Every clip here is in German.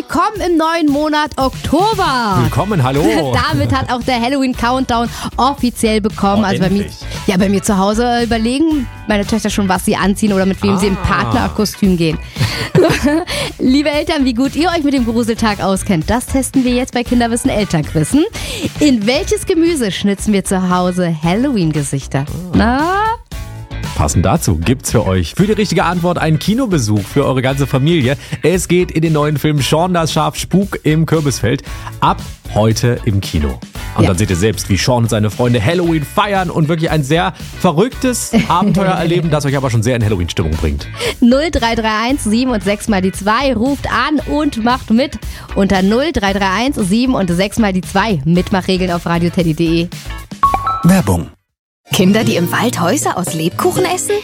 willkommen im neuen Monat Oktober. Willkommen, hallo. Damit hat auch der Halloween-Countdown offiziell bekommen. Also bei mir zu Hause überlegen meine Töchter schon, was sie anziehen oder mit wem sie im Partnerkostüm gehen. Liebe Eltern, wie gut ihr euch mit dem Gruseltag auskennt, das testen wir jetzt bei Kinderwissen Elternquissen. In welches Gemüse schnitzen wir zu Hause Halloween-Gesichter? Na? Passend dazu gibt's für euch für die richtige Antwort einen Kinobesuch für eure ganze Familie. Es geht in den neuen Film Shaun das Schaf Spuk im Kürbisfeld ab heute im Kino. Und dann seht ihr selbst, wie Shaun und seine Freunde Halloween feiern und wirklich ein sehr verrücktes Abenteuer erleben, das euch aber schon sehr in Halloween-Stimmung bringt. 0331 7 und 6 mal die 2 ruft an und macht mit unter 0331 7 und 6 mal die 2. Mitmachregeln auf radioteddy.de. Werbung. Kinder, die im Wald Häuser aus Lebkuchen essen?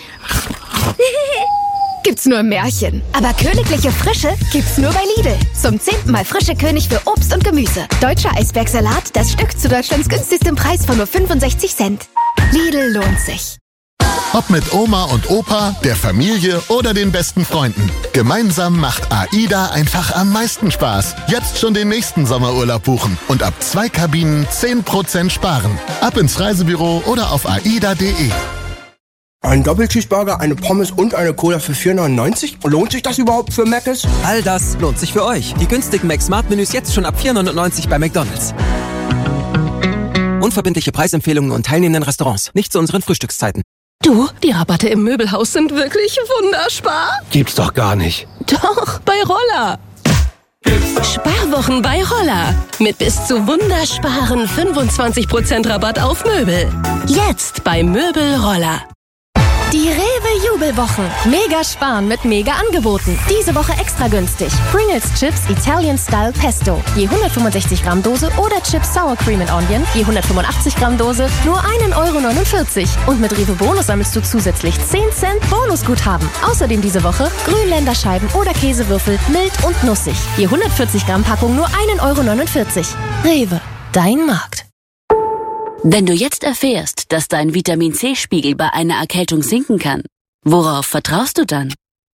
Gibt's nur im Märchen. Aber königliche Frische gibt's nur bei Lidl. Zum 10. Mal frische König für Obst und Gemüse. Deutscher Eisbergsalat, das Stück zu Deutschlands günstigstem Preis von nur 65 Cent. Lidl lohnt sich. Ob mit Oma und Opa, der Familie oder den besten Freunden. Gemeinsam macht AIDA einfach am meisten Spaß. Jetzt schon den nächsten Sommerurlaub buchen und ab 2 Kabinen 10% sparen. Ab ins Reisebüro oder auf aida.de. Ein Doppelcheeseburger, eine Pommes und eine Cola für 4,99? Lohnt sich das überhaupt für Mc's? All das lohnt sich für euch. Die günstigen Mac-Smart-Menüs jetzt schon ab 4,99 bei McDonald's. Unverbindliche Preisempfehlungen und teilnehmenden Restaurants. Nicht zu unseren Frühstückszeiten. Du, die Rabatte im Möbelhaus sind wirklich wunderspar. Gibt's doch gar nicht. Doch, bei Roller. Sparwochen bei Roller. Mit bis zu wundersparen 25% Rabatt auf Möbel. Jetzt bei Möbelroller. Die Rewe-Jubelwochen. Mega sparen mit mega Angeboten. Diese Woche extra günstig. Pringles Chips Italian Style Pesto. Je 165 Gramm Dose oder Chips Sour Cream and Onion. Je 185 Gramm Dose. Nur 1,49 €. Und mit Rewe Bonus sammelst du zusätzlich 10 Cent Bonusguthaben. Außerdem diese Woche Grünländerscheiben oder Käsewürfel mild und nussig. Je 140 Gramm Packung nur 1,49 €. Rewe. Dein Markt. Wenn du jetzt erfährst, dass dein Vitamin-C-Spiegel bei einer Erkältung sinken kann, worauf vertraust du dann?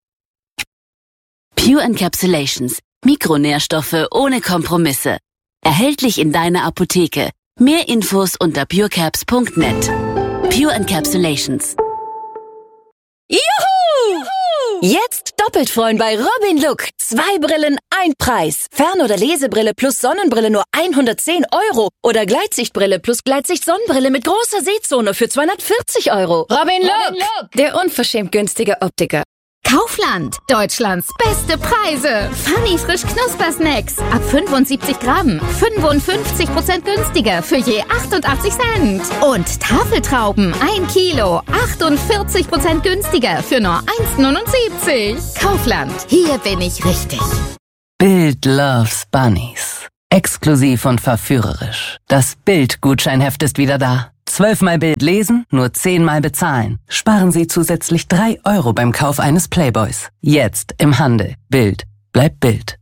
Pure Encapsulations. Mikronährstoffe ohne Kompromisse. Erhältlich in deiner Apotheke. Mehr Infos unter purecaps.net. Pure Encapsulations. Juhu! Jetzt doppelt freuen bei Robin Look. 2 Brillen, 1 Preis. Fern- oder Lesebrille plus Sonnenbrille nur 110 € oder Gleitsichtbrille plus Gleitsicht-Sonnenbrille mit großer Sehzone für 240 €. Robin Look, der unverschämt günstige Optiker. Kaufland, Deutschlands beste Preise. Funny frisch Knuspersnacks ab 75 Gramm, 55% günstiger für je 88 Cent. Und Tafeltrauben 1 Kilo, 48% günstiger für nur 1,79. Kaufland, hier bin ich richtig. Bild loves Bunnies. Exklusiv und verführerisch. Das Bild-Gutscheinheft ist wieder da. 12-mal Bild lesen, nur 10-mal bezahlen. Sparen Sie zusätzlich 3 € beim Kauf eines Playboys. Jetzt im Handel. Bild bleibt Bild.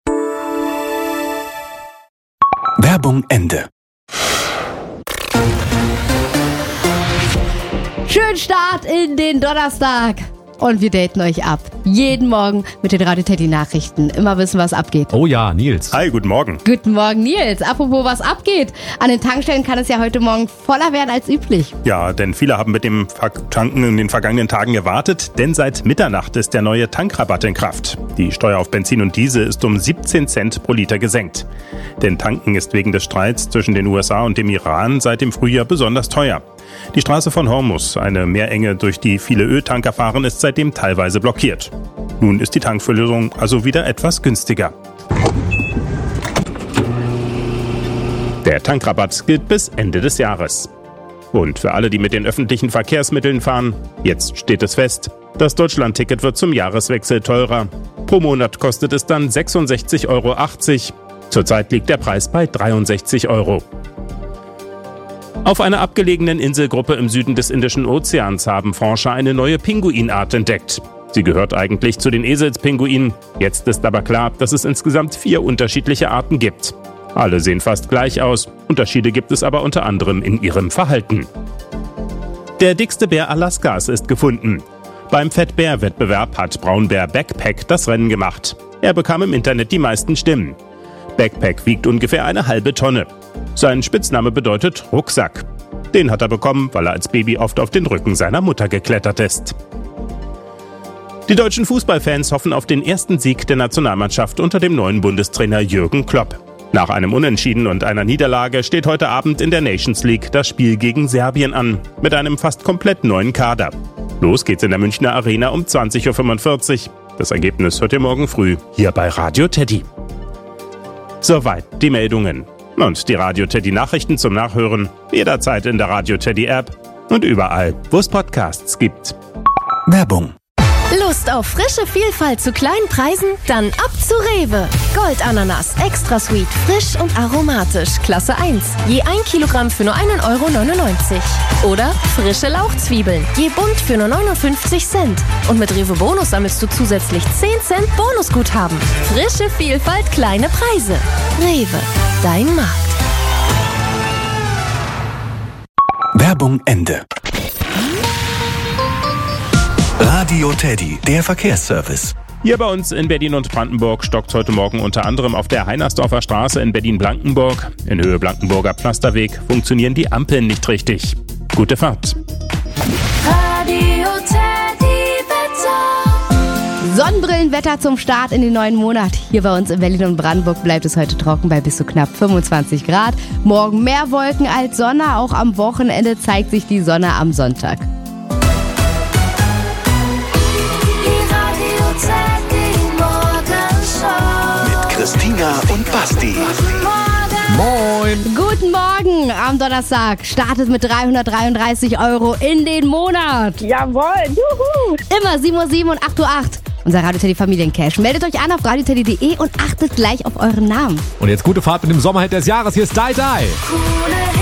Werbung Ende. Schönen Start in den Donnerstag. Und wir daten euch ab. Jeden Morgen mit den Radio-Teddy-Nachrichten. Immer wissen, was abgeht. Oh ja, Nils. Hi, guten Morgen. Guten Morgen, Nils. Apropos, was abgeht. An den Tankstellen kann es ja heute Morgen voller werden als üblich. Ja, denn viele haben mit dem Tanken in den vergangenen Tagen gewartet, denn seit Mitternacht ist der neue Tankrabatt in Kraft. Die Steuer auf Benzin und Diesel ist um 17 Cent pro Liter gesenkt. Denn Tanken ist wegen des Streits zwischen den USA und dem Iran seit dem Frühjahr besonders teuer. Die Straße von Hormuz, eine Meerenge, durch die viele Öltanker fahren, ist seitdem teilweise blockiert. Nun ist die Tankfüllung also wieder etwas günstiger. Der Tankrabatt gilt bis Ende des Jahres. Und für alle, die mit den öffentlichen Verkehrsmitteln fahren, jetzt steht es fest, das Deutschland-Ticket wird zum Jahreswechsel teurer. Pro Monat kostet es dann 66,80 €. Zurzeit liegt der Preis bei 63 €. Auf einer abgelegenen Inselgruppe im Süden des Indischen Ozeans haben Forscher eine neue Pinguinart entdeckt. Sie gehört eigentlich zu den Eselspinguinen. Jetzt ist aber klar, dass es insgesamt 4 unterschiedliche Arten gibt. Alle sehen fast gleich aus. Unterschiede gibt es aber unter anderem in ihrem Verhalten. Der dickste Bär Alaskas ist gefunden. Beim Fettbär-Wettbewerb hat Braunbär Backpack das Rennen gemacht. Er bekam im Internet die meisten Stimmen. Backpack wiegt ungefähr eine halbe Tonne. Sein Spitzname bedeutet Rucksack. Den hat er bekommen, weil er als Baby oft auf den Rücken seiner Mutter geklettert ist. Die deutschen Fußballfans hoffen auf den ersten Sieg der Nationalmannschaft unter dem neuen Bundestrainer Jürgen Klopp. Nach einem Unentschieden und einer Niederlage steht heute Abend in der Nations League das Spiel gegen Serbien an, mit einem fast komplett neuen Kader. Los geht's in der Münchner Arena um 20.45 Uhr. Das Ergebnis hört ihr morgen früh hier bei Radio Teddy. Soweit die Meldungen. Und die Radio Teddy Nachrichten zum Nachhören jederzeit in der Radio Teddy App und überall, wo es Podcasts gibt. Werbung. Lust auf frische Vielfalt zu kleinen Preisen? Dann ab zu Rewe. Goldananas, extra sweet, frisch und aromatisch, Klasse 1. Je 1 Kilogramm für nur 1,99 €. Oder frische Lauchzwiebeln, je bunt für nur 59 Cent. Und mit Rewe Bonus sammelst du zusätzlich 10 Cent Bonusguthaben. Frische Vielfalt, kleine Preise. Rewe, dein Markt. Werbung Ende. Radio Teddy, der Verkehrsservice. Hier bei uns in Berlin und Brandenburg stockt heute Morgen unter anderem auf der Heinersdorfer Straße in Berlin-Blankenburg. In Höhe Blankenburger Pflasterweg funktionieren die Ampeln nicht richtig. Gute Fahrt. Radio Teddy Wetter. Sonnenbrillenwetter zum Start in den neuen Monat. Hier bei uns in Berlin und Brandenburg bleibt es heute trocken bei bis zu knapp 25 Grad. Morgen mehr Wolken als Sonne. Auch am Wochenende zeigt sich die Sonne am Sonntag. Christina und Basti. Moin. Guten Morgen am Donnerstag. Startet mit 333 € in den Monat. Jawohl, juhu. Immer 7:07 Uhr und 8:08 Uhr. Unser Radio Teddy Familiencash. Meldet euch an auf radioteddy.de und achtet gleich auf euren Namen. Und jetzt gute Fahrt mit dem Sommerhit des Jahres. Hier ist Die Die. Coole